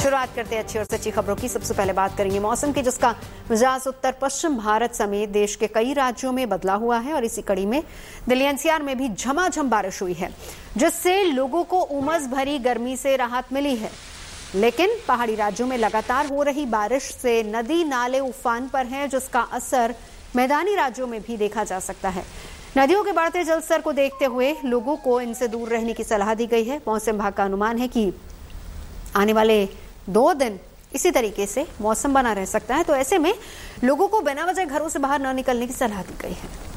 शुरुआत करते हैं अच्छी और सच्ची खबरों की। सबसे पहले बात करेंगे मौसम की, जिसका मिजाज उत्तर पश्चिम भारत समेत देश के कई राज्यों में बदला हुआ है और इसी कड़ी में दिल्ली एनसीआर में भी झमाझम बारिश हुई है, जिससे लोगों को उमस भरी गर्मी से राहत मिली है। लेकिन पहाड़ी राज्यों में लगातार हो रही बारिश से नदी नाले उफान पर हैं, जिसका असर मैदानी राज्यों में भी देखा जा सकता है। नदियों के बढ़ते जलस्तर को देखते हुए लोगों को इनसे दूर रहने की सलाह दी गई है। मौसम विभाग का अनुमान है कि आने वाले 2 दिन इसी तरीके से मौसम बना रह सकता है, तो ऐसे में लोगों को बिना वजह घरों से बाहर न निकलने की सलाह दी गई है।